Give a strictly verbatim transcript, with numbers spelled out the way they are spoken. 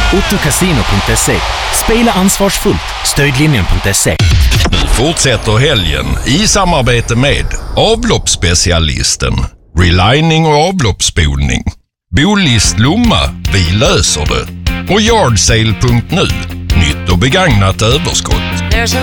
Ottocasino punkt se. Spela ansvarsfullt. Stödlinjen punkt se. Nu fortsätter helgen i samarbete med avloppsspecialisten, relining och avloppsspolning, Bolist Lomma, vi löser det, och Yardsale punkt nu, nytt och begagnat överskott.